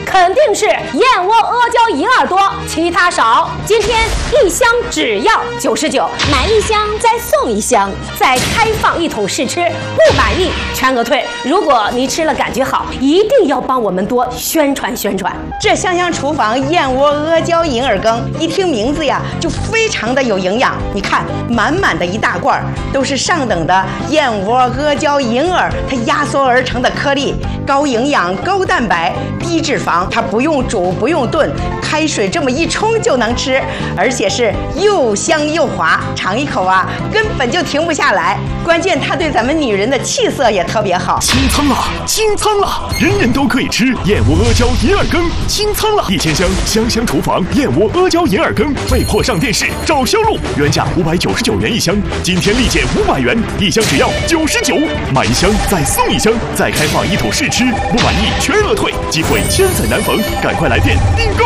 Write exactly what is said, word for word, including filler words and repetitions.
肯定是燕窝阿胶银耳多，其他少。今天一箱只要九十九，买一箱再送一箱，再开放一桶试吃，不满意全额退。如果你吃了感觉好，一定要帮我们多宣传宣传。 这香香厨房燕窝阿胶银耳羹，一听名字呀就非常的有营养。你看，满满的一大罐都是上等的燕窝阿胶银耳，它压缩而成的颗粒，高营养、高蛋白、低脂肪，它不用煮不用炖，开水这么一冲就能吃，而且是又香又滑，尝一口啊根本就停不下来。关键它对咱们女人的气色也特别好。 清仓了，清仓了，人人都可以吃燕窝阿胶银耳羹，清仓了，一千箱香香厨房燕窝阿胶银耳羹被迫上电视找销路，原价五百九十九元一箱，今天立减五百元，一箱只要九十九，买一箱再送一箱，再开放一桶试吃，不满意全额退，机会千载难逢，赶快来电订购。